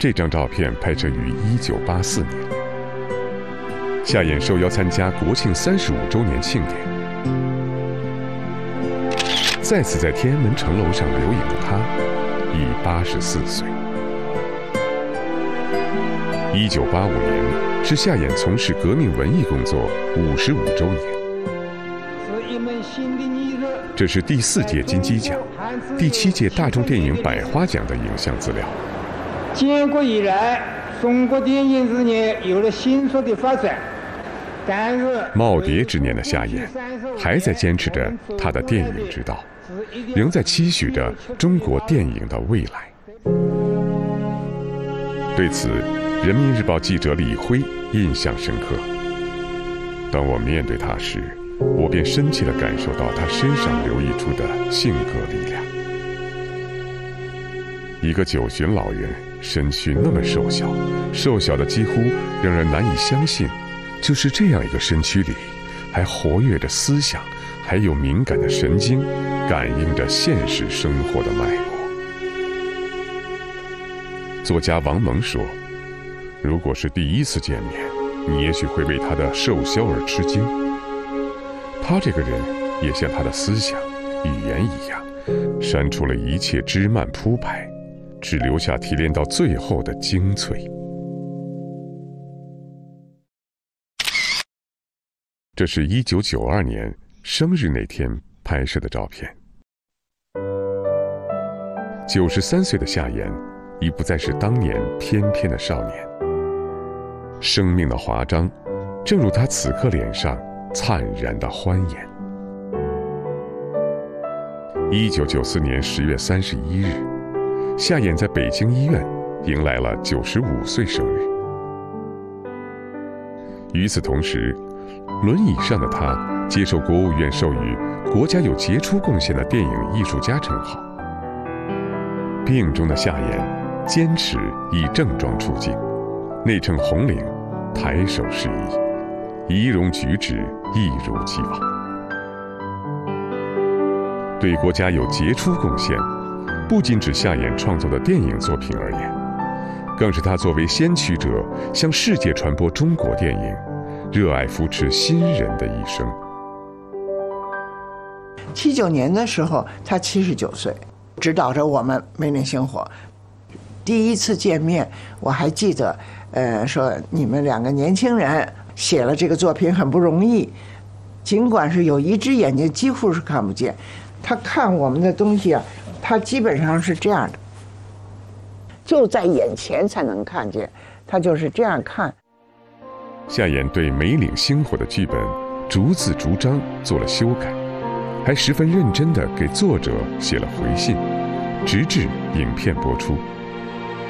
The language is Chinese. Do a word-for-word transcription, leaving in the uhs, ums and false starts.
这张照片拍摄于一九八四年，夏衍受邀参加国庆三十五周年庆典。再次在天安门城楼上留影的他，已八十四岁。一九八五年是夏衍从事革命文艺工作五十五周年。这是第四届金鸡奖、第七届大众电影百花奖的影像资料。 建国以来，中国电影事业有了迅速的发展。但是， 耄耋之年的夏衍还在坚持着他的电影之道，仍在期许着中国电影的未来。对此，人民日报记者李辉印象深刻。当我面对他时，我便深切地感受到他身上流溢出的性格力量。一个九旬老人，身躯那么瘦小，瘦小的几乎让人难以相信，就是这样一个身躯里，还活跃着思想，还有敏感的神经，感应着现实生活的脉搏。作家王蒙说，如果是第一次见面，你也许会为他的瘦削而吃惊。他这个人也像他的思想、语言一样，删除了一切枝蔓铺排，只留下提炼到最后的精粹。这是一九九二年生日那天拍摄的照片。九十三岁的夏衍已不再是当年翩翩的少年，生命的华章，正如他此刻脸上灿然的欢颜。一九九四年十月三十一日，夏衍在北京医院迎来了九十五岁生日。与此同时，轮椅上的他接受国务院授予国家有杰出贡献的电影艺术家称号。病中的夏衍坚持以正装出镜，内衬红领，抬手示意，仪容举止一如既往。对国家有杰出贡献，不仅指夏衍创作的电影作品而言，更是他作为先驱者向世界传播中国电影，热爱扶持新人的一生。 七九年的时候，他七十九岁，指导着我们《美丽星火》。第一次见面，我还记得，呃，说你们两个年轻人写了这个作品很不容易，尽管是有一只眼睛几乎是看不见，他看我们的东西啊，他基本上是这样的，就在眼前才能看见，他就是这样看。 夏衍对《梅岭星火》的剧本逐字逐章做了修改，还十分认真地给作者写了回信，直至影片播出。